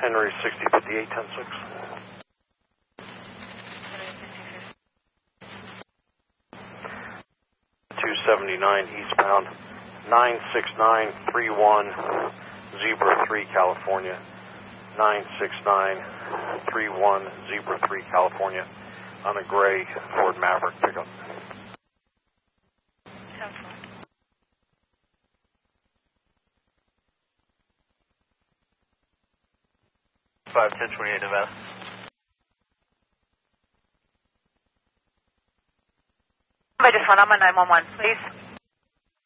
Henry 6058, 106. eastbound, 96931 Zebra 3, California. 96931 Zebra 3, California, on a gray Ford Maverick pickup. 51028 Nevada. I just went on my 911, please.